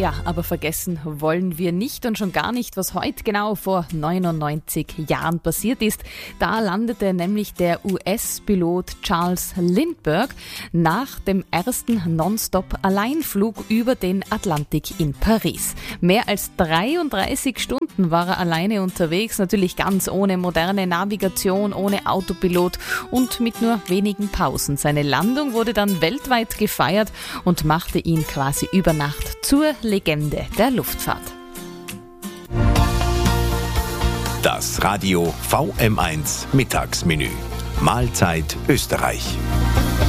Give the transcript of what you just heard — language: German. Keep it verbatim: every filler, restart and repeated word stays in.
Ja, aber vergessen wollen wir nicht und schon gar nicht, was heute genau vor neunundneunzig Jahren passiert ist. Da landete nämlich der U S-Pilot Charles Lindbergh nach dem ersten Nonstop-Alleinflug über den Atlantik in Paris. Mehr als dreiunddreißig Stunden war er alleine unterwegs, natürlich ganz ohne moderne Navigation, ohne Autopilot und mit nur wenigen Pausen. Seine Landung wurde dann weltweit gefeiert und machte ihn quasi über Nacht zur Legende der Luftfahrt. Das Radio V M eins Mittagsmenü. Mahlzeit Österreich.